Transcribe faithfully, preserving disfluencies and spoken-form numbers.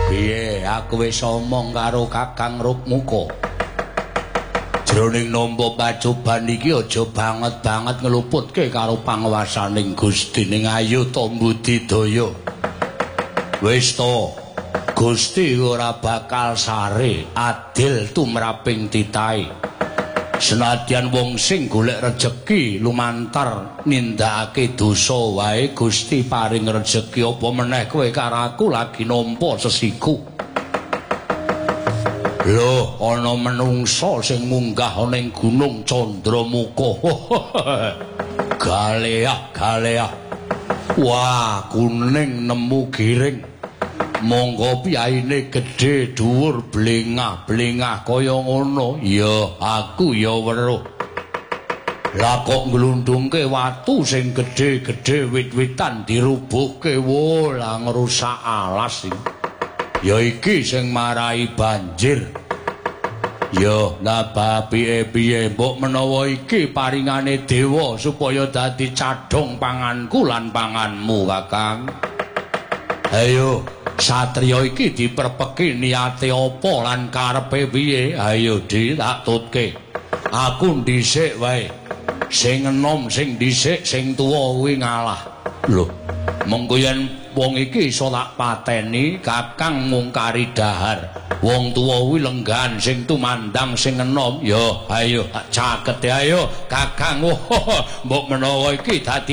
Piye aku wis omong karo Kakang Rukmuka. Jroning nampa pacoban iki aja banget-banget ngluputke karo panguwasaning Gusti ning ayo to mbudidaya. Wis to, Gusti ora bakal sare adil tumraping titahe. Senadyan wong sing golek rejeki lumantar nindakake dosa wae Gusti paring rejeki apa meneh kowe karo aku lagi nampa sesiku. Lho, ana menungsa sing munggah ning Gunung Candramuka. Galeah, galeah. Wah, kuning nemu giring. Monggo piyaine gedhe dhuwur blengah-blengah kaya ngono. Ya, aku ya weruh. Lah kok nglundhungke watu sing gedhe-gedhe wit-witan dirubuhke, wo lah ngrusak alas iki. Ya iki sing marai banjir. Ya, lah piye-piye mbok menawa iki paringane dewa supaya dadi cadhong panganku lan panganmu, Kakang. Ayo, satriya iki diperpeki niate apa lan karepe piye? Ayo di tak tutke. Aku dhisik wae. Sing enom sing dhisik sing tuwa kuwi ngalah. Lho, mengko yen wong iki iso tak pateni, Kakang ngungkari dahar. Wong tuwa kuwi lenggan sing tumandang sing enom. Ya, ayo tak caket ayo, Kakang. Mbok menawa iki dadi